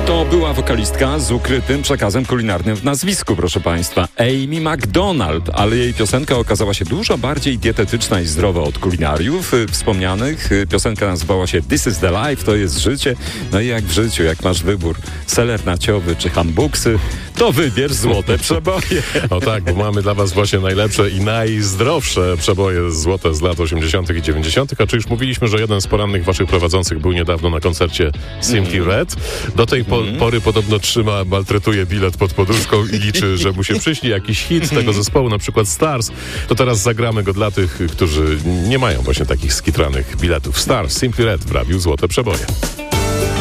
To była wokalistka z ukrytym przekazem kulinarnym w nazwisku, proszę Państwa. Amy Macdonald, ale jej piosenka okazała się dużo bardziej dietetyczna i zdrowa od kulinariów wspomnianych. Piosenka nazywała się This is the Life, to jest życie. No i jak w życiu, jak masz wybór seler naciowy czy hambuksy, to wybierz złote przeboje. O tak, bo mamy dla Was właśnie najlepsze i najzdrowsze przeboje złote z lat 80. i 90. A czy już mówiliśmy, że jeden z porannych Waszych prowadzących był niedawno na koncercie Simply Red? Do tej pory podobno maltretuje bilet pod poduszką i liczy, że mu się przyśni jakiś hit tego zespołu, na przykład Stars. To teraz zagramy go dla tych, którzy nie mają właśnie takich skitranych biletów. Stars, Simply Red w radiu Złote Przeboje.